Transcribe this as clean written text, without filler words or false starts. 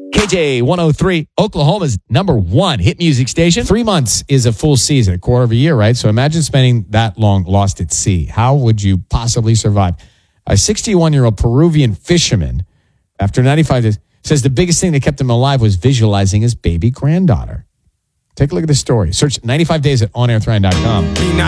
KJ 103, Oklahoma's #1 hit music station. 3 months is a full season, a quarter of a year, right? So imagine spending that long lost at sea. How would you possibly survive? A 61-year-old Peruvian fisherman, after 95 days, says the biggest thing that kept him alive was visualizing his baby granddaughter. Take a look at this story. Search 95 days at onairthrind.com.